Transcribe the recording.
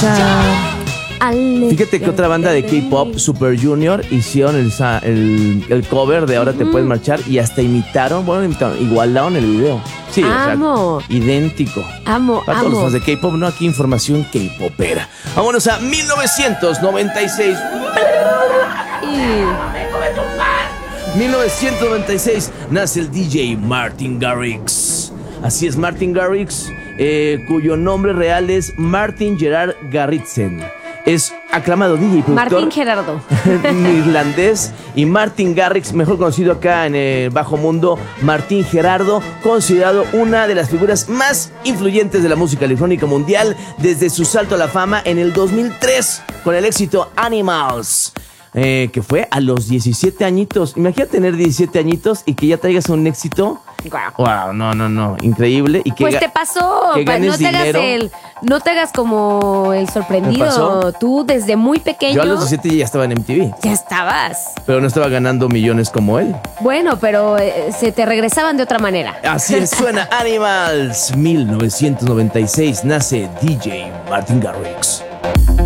Fíjate que otra banda de K-pop, Super Junior, hicieron el cover de Ahora te puedes marchar y hasta igualaron el video. Sí, amo. O sea, idéntico. Amo. Para todos los fans de K-pop, no, aquí información K-popera. Vámonos a 1996. 1996 nace el DJ Martin Garrix. Así es, Martin Garrix, cuyo nombre real es Martin Gerard Garritsen. Es aclamado DJ y productor Martín Gerardo irlandés, y Martin Garrix, mejor conocido acá en el bajo mundo, Martín Gerardo, considerado una de las figuras más influyentes de la música electrónica mundial desde su salto a la fama en el 2003 con el éxito Animals. Que fue a los 17 añitos. Imagínate tener 17 añitos y que ya traigas un éxito. Wow, no, increíble. Y que pues te pasó, que ganes no te hagas como el sorprendido. Tú desde muy pequeño. Yo a los 17 ya estaba en MTV. Ya estabas. Pero no estaba ganando millones como él. Bueno, pero se te regresaban de otra manera. Así es, suena Animals. 1996 nace DJ Martin Garrix.